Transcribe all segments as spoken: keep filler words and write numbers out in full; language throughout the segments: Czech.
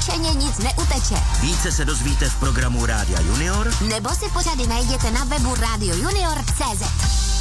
vycvičeně nic neuteče. Více se dozvíte v programu Rádia Junior, nebo si pořady najděte na webu radio junior tečka cé zet.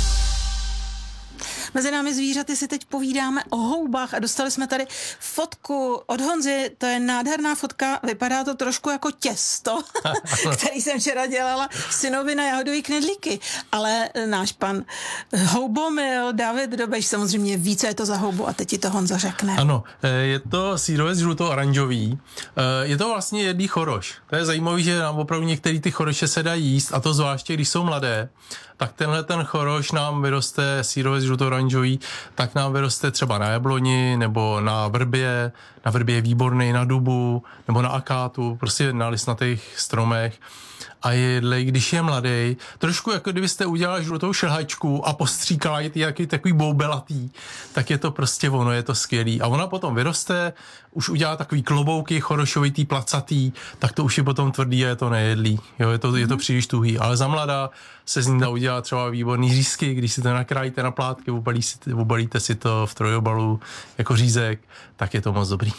Mezi námi zvířaty si teď povídáme o houbách a dostali jsme tady fotku od Honzy, to je nádherná fotka, vypadá to trošku jako těsto, který jsem včera dělala synovi na jahodový knedlíky, ale náš pan houbomil David Dobeš samozřejmě ví, co je to za houbu a teď ti to Honza řekne. Ano, je to sýrovec žluto-oranžový, je to vlastně jedlý choroš. To je zajímavé, že nám opravdu některé ty choroše se dají jíst a to zvláště, když jsou mladé, tak tenhle ten choroš nám vyroste, sýrovec žluto-oranžový, tak nám vyroste třeba na jabloni nebo na vrbě, na vrbě je výborný, na dubu nebo na akátu, prostě na listnatých stromech. A jedlej, když je mladý, trošku jako kdybyste udělali žlutou šlhačku a postříkala je ty takový boubelatý, tak je to prostě ono, je to skvělý. A ona potom vyroste, už udělá takový klobouky chorošovitý, placatý, tak to už je potom tvrdý a je to nejedlý. Jo, je to, je to příliš tuhý. Ale za mladá se z ní dá udělat třeba výborný řízky, když si to nakrájíte na plátky, obalí si, obalíte si to v trojobalu jako řízek, tak je to moc dobrý.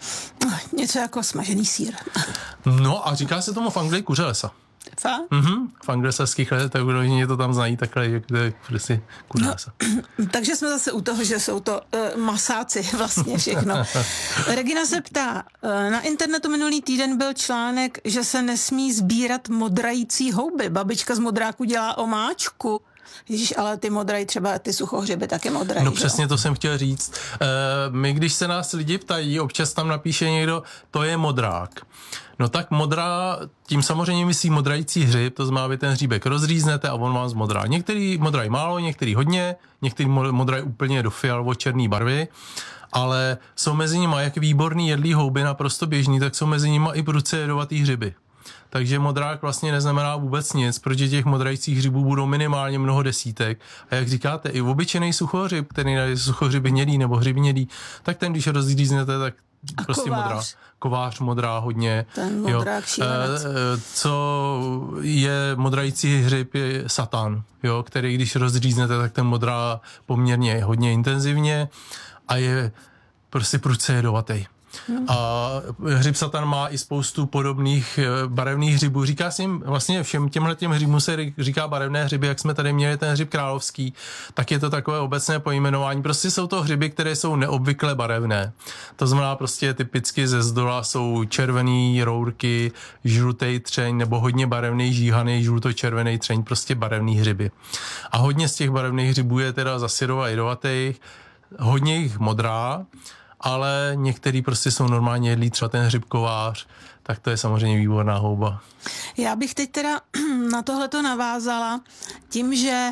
Něco jako smažený sýr. No a říká se tomu v Anglii kuře lesa. Fakt? Mhm, v anglických letech, tak oni to tam znají takhle, jak to je prostě kuře lesa. No, takže jsme zase u toho, že jsou to uh, masáci vlastně všechno. Regina se ptá, uh, na internetu minulý týden byl článek, že se nesmí sbírat modrající houby. Babička z modráku dělá omáčku. Ježíš, ale ty modrají, třeba ty suchohřiby taky modrají. No přesně to jsem chtěl říct. E, my, když se nás lidi ptají, občas tam napíše někdo, to je modrák. No tak modrá, tím samozřejmě myslí modrající hřib, to znamená, vy ten hříbek rozříznete a on vám zmodrá. Některý modrají málo, některý hodně, některý modrají úplně do fialovo-černé barvy, ale jsou mezi nimi jak výborný jedlý houby, naprosto běžný, tak jsou mezi nimi i prudce jedovatý hřiby. Takže modrák vlastně neznamená vůbec nic, protože těch modrajících hřibů budou minimálně mnoho desítek. A jak říkáte, i obyčejný suchohřib, který je suchohřiby hnědý nebo hřib hnědý, tak ten, když ho rozříznete, tak a prostě kovář. modrá. Kovář modrá hodně. Ten modrák šílenec. E, co je modrající hřib, je satan, jo, který když rozříznete, tak ten modrá poměrně hodně intenzivně a je prostě prudce jedovatý. Hmm. A hřib satan má i spoustu podobných barevných hřibů. Říká se jim vlastně všem těmhle těm hřibům se říká barevné hřiby, jak jsme tady měli ten hřib královský, tak je to takové obecné pojmenování. Prostě jsou to hřiby, které jsou neobvykle barevné. To znamená prostě typicky ze zdola jsou červený rourky, žlutý třeň nebo hodně barevný žíhaný žluto-červený třeň, prostě barevný hřiby. A hodně z těch barevných hřibů je teda zasirova jedovatých, hodně jich modrá, ale některý prostě jsou normálně jedlí, třeba ten hřibkovář, tak to je samozřejmě výborná houba. Já bych teď teda na tohleto navázala tím, že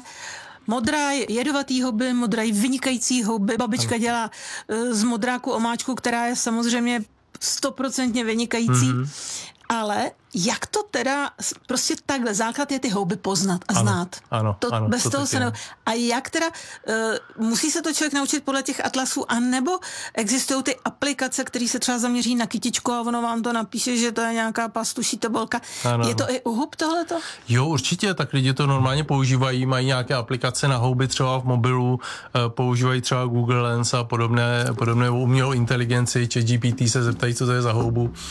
modraj jedovatý houby, modraj vynikající houby. Babička ano. dělá z modráku omáčku, která je samozřejmě stoprocentně vynikající, mm-hmm. ale jak to teda, prostě takhle, základ je ty houby poznat a ano, znát. Ano, to, ano, bez to toho se ne... A jak teda, uh, musí se to člověk naučit podle těch atlasů, anebo existují ty aplikace, které se třeba zaměří na kytičku a ono vám to napíše, že to je nějaká pastuší tobolka. Ano, je to ano. i u hub tohleto? Jo, určitě, tak lidi to normálně používají, mají nějaké aplikace na houby třeba v mobilu, uh, používají třeba Google Lens a podobné, podobné umělou inteligenci, ChatGPT se zeptají, co to je za houbu. Uh,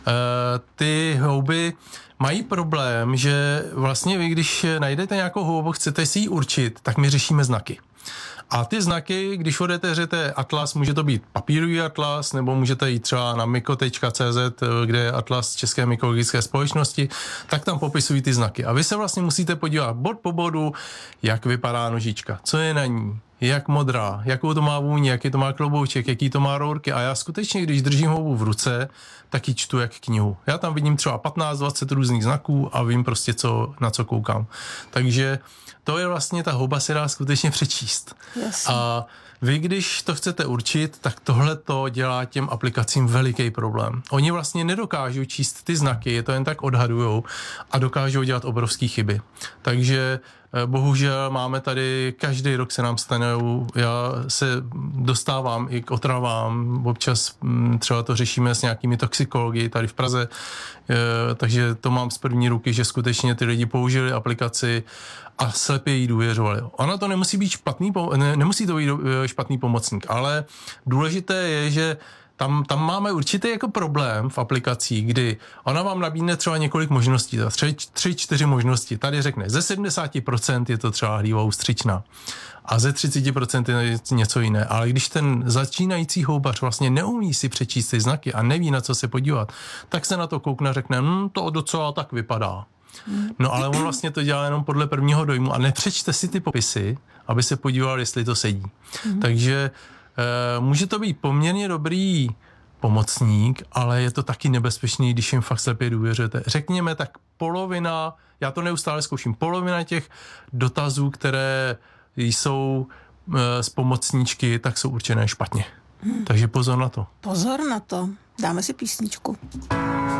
ty houby mají problém, že vlastně vy, když najdete nějakou houbu, chcete si ji určit, tak my řešíme znaky. A ty znaky, když otevřete atlas, může to být papírový atlas, nebo můžete jít třeba na myko tečka cé zet, kde je atlas České mykologické společnosti, tak tam popisují ty znaky. A vy se vlastně musíte podívat bod po bodu, jak vypadá nožička, co je na ní, jak modrá, jakou to má vůni, jaký to má klobouček, jaký to má rourky. A já skutečně, když držím houbu v ruce, tak ji čtu jak knihu. Já tam vidím třeba patnáct dvacet různých znaků a vím prostě, co, na co koukám. Takže to je vlastně, ta houba se dá skutečně přečíst. Jasně. A vy, když to chcete určit, tak tohle to dělá těm aplikacím veliký problém. Oni vlastně nedokážou číst ty znaky, je to jen tak odhadujou a dokážou dělat obrovské chyby. Takže bohužel máme tady, každý rok se nám stane, já se dostávám i k otravám, občas třeba to řešíme s nějakými toxikology tady v Praze, takže to mám z první ruky, že skutečně ty lidi použili aplikaci a slepě jí důvěřovali. Ona to nemusí být špatný, ne, nemusí to být špatný pomocník, ale důležité je, že tam, tam máme určitý jako problém v aplikací, kdy ona vám nabídne třeba několik možností, tři, tři, čtyři možnosti. Tady řekne, ze sedmdesát procent je to třeba hlíva ústřičná a ze třicet procent je něco jiné. Ale když ten začínající houbař vlastně neumí si přečíst ty znaky a neví, na co se podívat, tak se na to koukne a řekne, hm, to docela tak vypadá. No ale on vlastně to dělá jenom podle prvního dojmu a nepřečte si ty popisy, aby se podíval, jestli to sedí. Mm. Takže e, může to být poměrně dobrý pomocník, ale je to taky nebezpečný, když jim fakt slepě důvěřujete. Řekněme tak polovina, já to neustále zkouším, polovina těch dotazů, které jsou e, z pomocníčky, tak jsou určené špatně. Mm. Takže pozor na to. Pozor na to. Dáme si písničku.